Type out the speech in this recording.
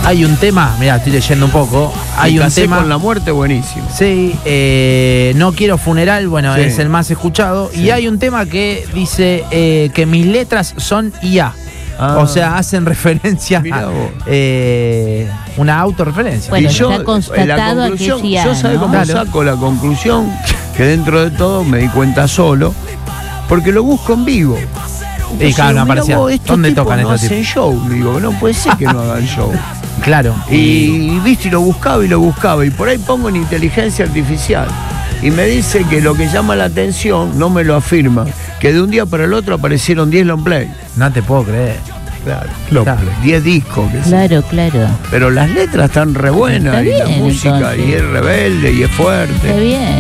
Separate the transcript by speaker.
Speaker 1: Hay un tema, mira, estoy leyendo un poco. Hay un tema
Speaker 2: con la muerte, buenísimo.
Speaker 1: Sí, No quiero funeral, bueno,
Speaker 2: Sí.
Speaker 1: es el más escuchado.
Speaker 2: Sí.
Speaker 1: Y hay un tema que dice que mis letras son IA.
Speaker 2: Ah.
Speaker 1: O sea, hacen referencia
Speaker 2: Mirá vos.
Speaker 1: a una autorreferencia.
Speaker 3: Bueno,
Speaker 2: Y yo,
Speaker 3: está constatado
Speaker 2: la conclusión,
Speaker 3: que es IA,
Speaker 2: yo sabés
Speaker 3: ¿no?
Speaker 2: cómo
Speaker 1: Claro.
Speaker 2: saco la conclusión, que dentro de todo me di cuenta solo, porque lo busco en vivo.
Speaker 1: Y claro, no
Speaker 2: Mirá
Speaker 1: aparecía.
Speaker 2: vos, estos
Speaker 1: ¿Dónde
Speaker 2: tipos
Speaker 1: tocan
Speaker 2: no
Speaker 1: estos
Speaker 2: hacen
Speaker 1: tipos?
Speaker 2: show? Digo, no puede ser que no hagan show.
Speaker 1: Claro.
Speaker 2: Y viste, y lo buscaba, y por ahí pongo en inteligencia artificial. Y me dice que lo que llama la atención, no me lo afirma, que de un día para el otro aparecieron 10 long play.
Speaker 1: No te puedo creer.
Speaker 2: Claro,
Speaker 1: Claro.
Speaker 2: 10 discos. Que sí.
Speaker 3: Claro, claro.
Speaker 2: Pero las letras están re buenas,
Speaker 3: Está
Speaker 2: y la
Speaker 3: bien,
Speaker 2: música,
Speaker 3: entonces.
Speaker 2: y es rebelde, y es fuerte.
Speaker 3: Está bien.